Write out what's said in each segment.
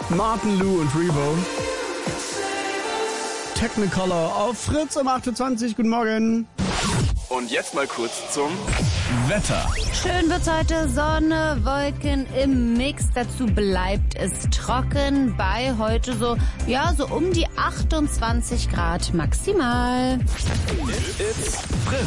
Martin, Lou und Revo. Technicolor auf Fritz um 8.20 Uhr. Guten Morgen. Und jetzt mal kurz zum Wetter. Schön wird's heute, Sonne, Wolken im Mix. Dazu bleibt es trocken bei heute so um die 28 Grad maximal. It's Fritz.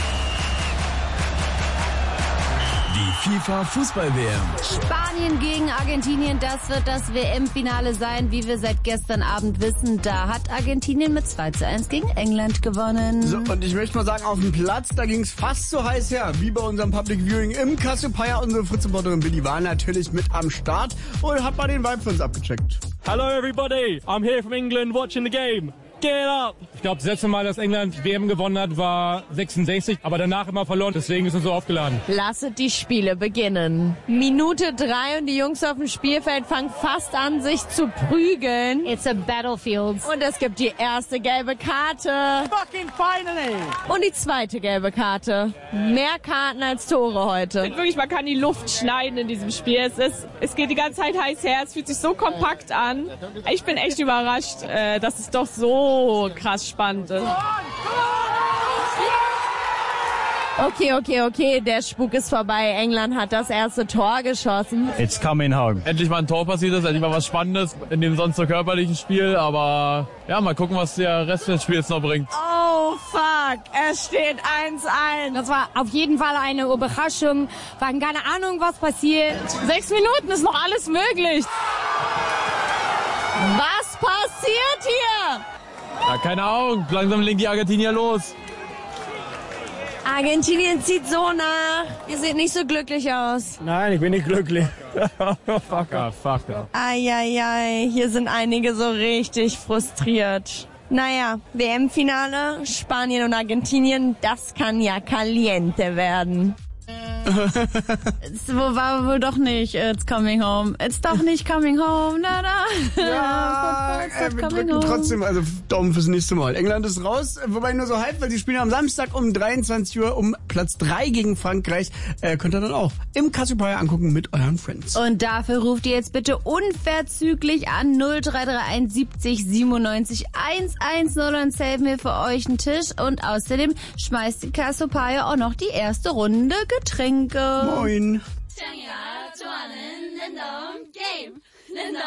Die FIFA-Fußball-WM. Spanien gegen Argentinien, das wird das WM-Finale sein, wie wir seit gestern Abend wissen. Da hat Argentinien mit 2:1 gegen England gewonnen. So, und ich möchte mal sagen, auf dem Platz, da ging es fast so heiß her, wie bei unserem Public Viewing im Cassiopeia. Unsere Fritz-Reporterin Billy war natürlich mit am Start und hat mal den Vibe für uns abgecheckt. Hello everybody, I'm here from England watching the game. Get up! Ich glaube, das letzte Mal, dass England WM gewonnen hat, war 66, aber danach immer verloren, deswegen ist es so aufgeladen. Lasset die Spiele beginnen. Minute 3 und die Jungs auf dem Spielfeld fangen fast an, sich zu prügeln. It's a battlefield. Und es gibt die erste gelbe Karte. Fucking finally! Und die zweite gelbe Karte. Mehr Karten als Tore heute. Wirklich, man kann die Luft schneiden in diesem Spiel. Es geht die ganze Zeit heiß her, es fühlt sich so kompakt an. Ich bin echt überrascht, dass es doch so krass spannend ist. Okay, der Spuk ist vorbei. England hat das erste Tor geschossen. It's coming home. Endlich mal ein Tor passiert ist, endlich mal was Spannendes in dem sonst so körperlichen Spiel, aber ja, mal gucken, was der Rest des Spiels noch bringt. Oh fuck, es steht 1:1. Das war auf jeden Fall eine Überraschung. War keine Ahnung, was passiert. 6 Minuten ist noch alles möglich. Was passiert hier? Ja, keine Ahnung, langsam legen die Argentinier los. Argentinien zieht so nach. Ihr seht nicht so glücklich aus. Nein, ich bin nicht glücklich. Fuck. Eieiei, hier sind einige so richtig frustriert. Naja, WM-Finale, Spanien und Argentinien, das kann ja caliente werden. War wohl doch nicht It's coming home. It's doch nicht coming home. Na. Ja, wir drücken trotzdem also Daumen fürs nächste Mal. England ist raus, wobei nur so halb, weil sie spielen am Samstag um 23 Uhr um Platz 3 gegen Frankreich. Könnt ihr dann auch im Cassiopeia angucken mit euren Friends. Und dafür ruft ihr jetzt bitte unverzüglich an 0331 70 97 110 und saven wir für euch einen Tisch. Und außerdem schmeißt die Cassiopeia auch noch die erste Runde Getränke. Moin.